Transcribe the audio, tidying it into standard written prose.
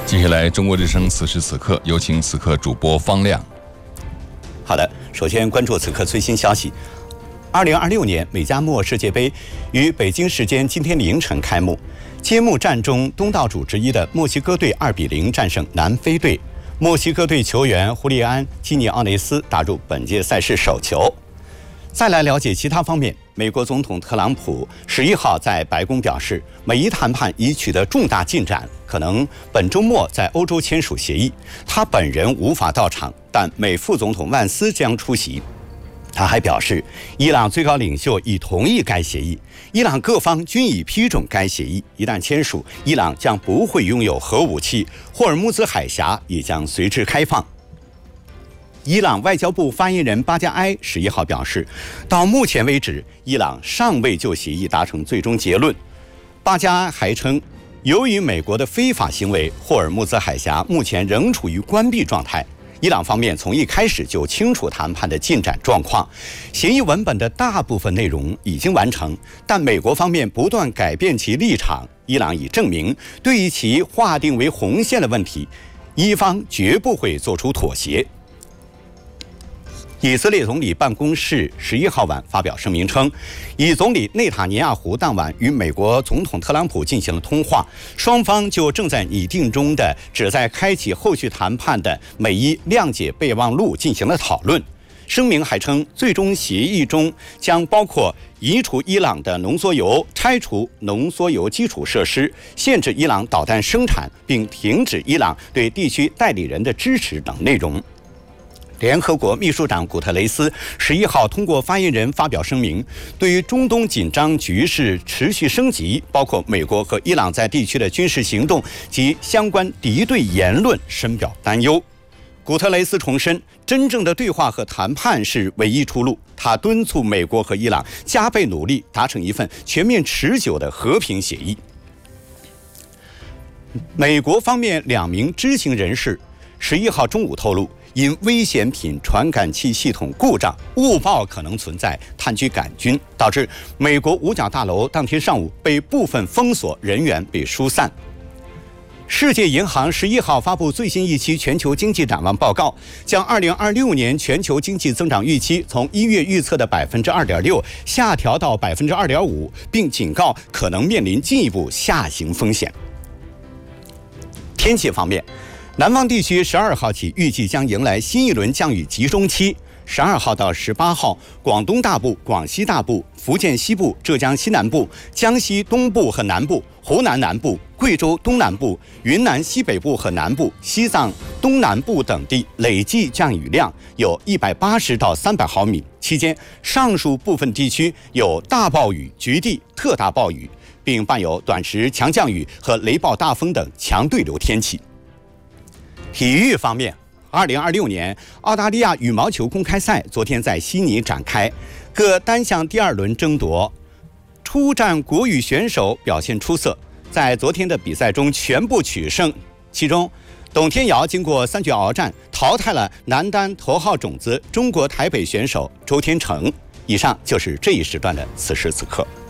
接下来，中国之声此时此刻，有请此刻主播方亮。 好的，首先关注此刻最新消息。2026年美加墨世界杯于北京时间今天凌晨开幕，揭幕战中东道主之一的墨西哥队2比0战胜南非队，墨西哥队球员胡利安·基尼奥内斯打入本届赛事首球。再来了解其他方面，美国总统特朗普11号在白宫表示，美伊谈判已取得重大进展，可能本周末在欧洲签署协议。他本人无法到场，但美副总统万斯将出席。他还表示，伊朗最高领袖已同意该协议，伊朗各方均已批准该协议。一旦签署，伊朗将不会拥有核武器，霍尔木兹海峡也将随之开放。伊朗外交部发言人巴加埃11号表示，到目前为止，伊朗尚未就协议达成最终结论。巴加埃还称，由于美国的非法行为，霍尔木兹海峡目前仍处于关闭状态。伊朗方面从一开始就清楚谈判的进展状况，协议文本的大部分内容已经完成，但美国方面不断改变其立场。伊朗已证明，对于其划定为红线的问题，伊方绝不会做出妥协。以色列总理办公室11号晚发表声明称，以总理内塔尼亚胡当晚与美国总统特朗普进行了通话，双方就正在拟定中的旨在开启后续谈判的美伊谅解备忘录进行了讨论。声明还称，最终协议中将包括移除伊朗的浓缩铀、拆除浓缩铀基础设施、限制伊朗导弹生产，并停止伊朗对地区代理人的支持等内容。联合国秘书长古特雷斯11号通过发言人发表声明，对于中东紧张局势持续升级，包括美国和伊朗在地区的军事行动及相关敌对言论深表担忧。古特雷斯重申，真正的对话和谈判是唯一出路。他敦促美国和伊朗加倍努力，达成一份全面持久的和平协议。美国方面2名知情人士11号中午透露，因危险品传感器系统故障，误报可能存在炭疽杆菌，导致美国五角大楼当天上午被部分封锁，人员被疏散。世界银行11号发布最新一期全球经济展望报告，将2026年全球经济增长预期从1月预测的2.6%下调到2.5%，并警告可能面临进一步下行风险。天气方面，南方地区12号起预计将迎来新一轮降雨集中期。12号到18号，广东大部、广西大部、福建西部、浙江西南部、江西东部和南部、湖南南部、贵州东南部、云南西北部和南部、西藏东南部等地累计降雨量有180到300毫米。期间，上述部分地区有大暴雨、局地特大暴雨，并伴有短时强降雨和雷暴大风等强对流天气。体育方面，2026年澳大利亚羽毛球公开赛昨天在悉尼展开，各单项第2轮争夺，出战国羽选手表现出色，在昨天的比赛中全部取胜。其中，董天瑶经过3局鏖战，淘汰了男单头号种子中国台北选手周天成。以上就是这一时段的此时此刻。